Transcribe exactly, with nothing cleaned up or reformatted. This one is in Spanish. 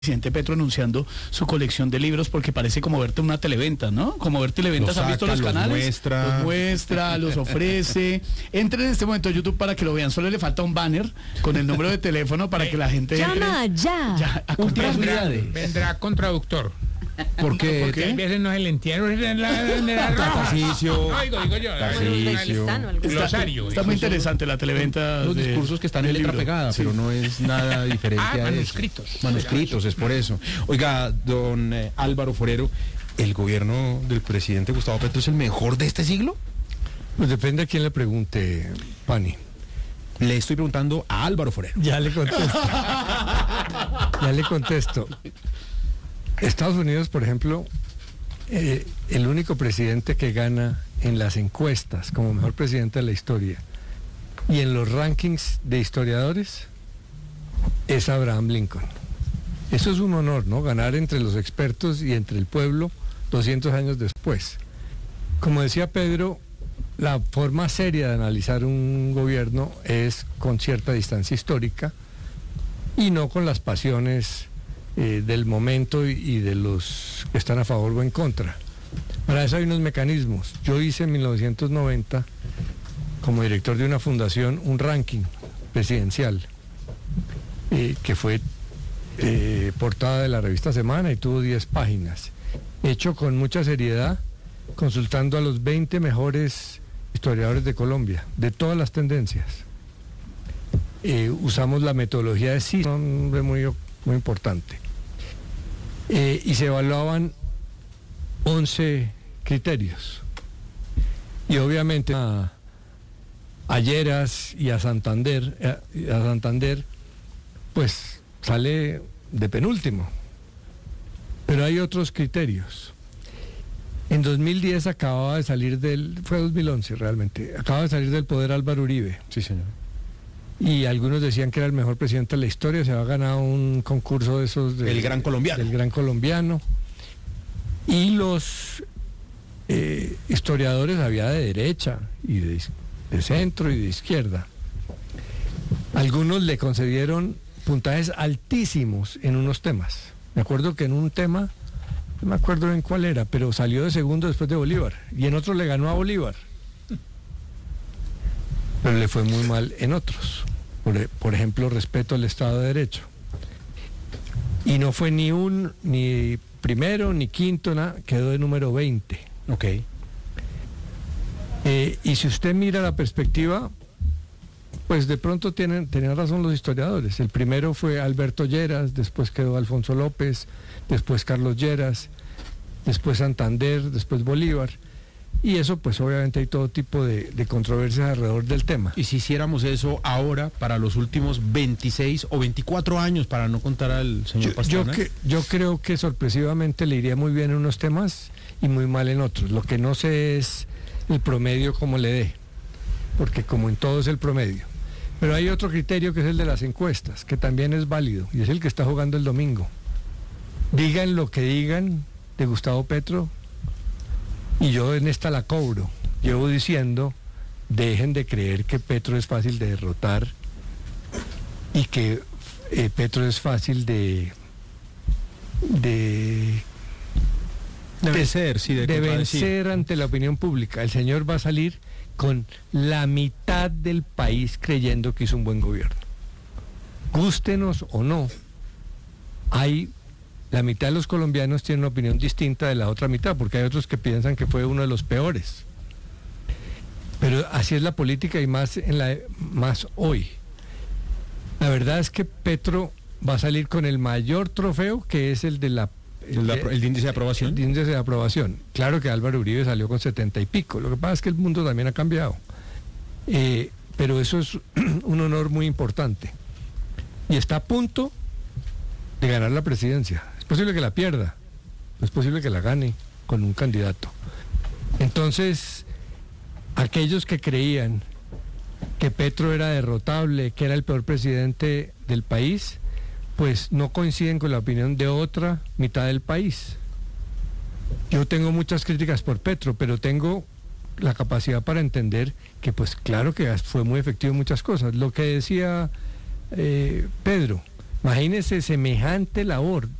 presidente Petro anunciando su colección de libros, porque parece como verte una televenta, ¿no? Como ver televentas, ¿has visto los canales? Los muestra. Los muestra, los ofrece. Entren en este momento a YouTube para que lo vean. Solo le falta un banner con el número de teléfono para que la gente llama entre, ya. ya a Un comprar. Vendrá con traductor. ¿Por qué? Porque a veces no es el entierro, es en la, en la Tarcisio. Oigo, digo yo. Tarcisio. Glosario. Está muy interesante la televenta. Los de- discursos que están en del letra libro. pegada, Sí. pero no es nada diferente Ah, a eso. manuscritos. Manuscritos, es por eso. Oiga, don eh, Álvaro Forero, ¿el gobierno del presidente Gustavo Petro es el mejor de este siglo? Pues depende a quién le pregunte, Pani. Le estoy preguntando a Álvaro Forero. Ya le contesto. ya le contesto. Estados Unidos, por ejemplo, eh, el único presidente que gana en las encuestas como mejor presidente de la historia y en los rankings de historiadores es Abraham Lincoln. Eso es un honor, ¿no? Ganar entre los expertos y entre el pueblo doscientos años después. Como decía Pedro, la forma seria de analizar un gobierno es con cierta distancia histórica y no con las pasiones eh, del momento y, y de los que están a favor o en contra. Para eso hay unos mecanismos. Yo hice en mil novecientos noventa, como director de una fundación, un ranking presidencial eh, que fue eh, portada de la revista Semana y tuvo diez páginas, hecho con mucha seriedad, consultando a los veinte mejores historiadores de Colombia, de todas las tendencias. Eh, usamos la metodología de C I S, un nombre muy, muy importante. Eh, y se evaluaban once criterios. Y obviamente a, a Lleras y a Santander, a, a Santander, pues sale de penúltimo. Pero hay otros criterios. En dos mil diez acababa de salir del, fue dos mil once realmente, acababa de salir del poder Álvaro Uribe. Sí, señor. Y algunos decían que era el mejor presidente de la historia, se había ganado un concurso de esos de, El Gran Colombiano. del Gran Colombiano. Y los eh, historiadores había de derecha y de, de centro y de izquierda. Algunos le concedieron puntajes altísimos en unos temas. Me acuerdo que en un tema, no me acuerdo en cuál era, pero salió de segundo después de Bolívar. Y en otro le ganó a Bolívar. Pero le fue muy mal en otros. Por, por ejemplo, respeto al Estado de Derecho. Y no fue ni un, ni primero, ni quinto, nada, quedó de número veinte. Ok. Eh, y si usted mira la perspectiva, pues de pronto tienen, tenían razón los historiadores. El primero fue Alberto Lleras, después quedó Alfonso López, después Carlos Lleras, después Santander, después Bolívar. Y eso, pues obviamente hay todo tipo de, de controversias alrededor del tema. Y si hiciéramos eso ahora para los últimos veintiséis o veinticuatro años, para no contar al señor Yo, yo, Pastrana. que, yo creo que sorpresivamente le iría muy bien en unos temas y muy mal en otros. Lo que no sé es el promedio como le dé, porque como en todo es el promedio. Pero hay otro criterio que es el de las encuestas, que también es válido, y es el que está jugando el domingo. Digan lo que digan de Gustavo Petro, y yo en esta la cobro. Llevo diciendo, dejen de creer que Petro es fácil de derrotar y que eh, Petro es fácil de... de De de- vencer, sí, de de contradecir. vencer ante la opinión pública. El señor va a salir con la mitad del país creyendo que hizo un buen gobierno. Gústenos o no, hay la mitad de los colombianos tienen una opinión distinta de la otra mitad, porque hay otros que piensan que fue uno de los peores. Pero así es la política y más en la más hoy. La verdad es que Petro va a salir con el mayor trofeo, que es el de la El, de- el índice de aprobación. el índice de aprobación. Claro que Álvaro Uribe salió con setenta y pico. Lo que pasa es que el mundo también ha cambiado. Eh, pero eso es un honor muy importante. Y está a punto de ganar la presidencia. Es posible que la pierda. Es posible que la gane con un candidato. Entonces, aquellos que creían que Petro era derrotable, que era el peor presidente del país, pues no coinciden con la opinión de otra mitad del país. Yo tengo muchas críticas por Petro, pero tengo la capacidad para entender que pues claro que fue muy efectivo en muchas cosas. Lo que decía eh, Pedro, Imagínese semejante labor